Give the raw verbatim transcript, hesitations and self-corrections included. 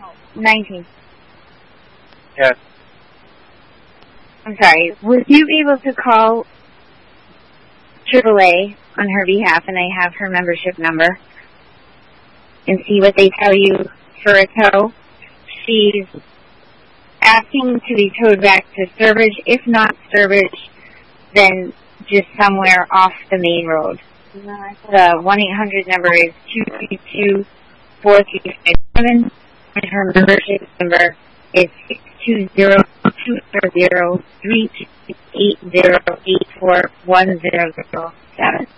nineteen. Yes. I'm sorry. Would you be able to call triple A on her behalf, and I have her membership number, and see what they tell you for a tow? She's asking to be towed back to Sturbridge. If not Sturbridge, then just somewhere off the main road. The one eight hundred number is two three two, four three five seven, and her membership number is six two zero, two zero zero, three two eight zero eight four one zero zero seven.